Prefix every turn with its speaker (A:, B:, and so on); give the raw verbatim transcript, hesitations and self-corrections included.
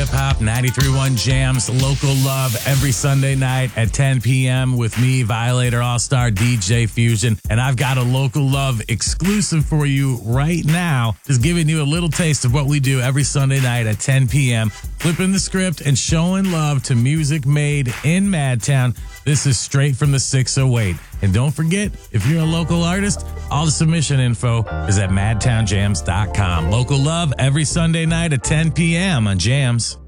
A: hip-hop, ninety-three point one Jams, local love every Sunday night at ten p.m. with me, Violator All-Star D J Fusion. And I've got a local love exclusive for you right now, just giving you a little taste of what we do every Sunday night at ten p.m., flipping the script and showing love to music made in Madtown. This is straight from the six oh eight. And don't forget, if you're a local artist, all the submission info is at madtown jams dot com. Local love every Sunday night at ten p.m. on Jams.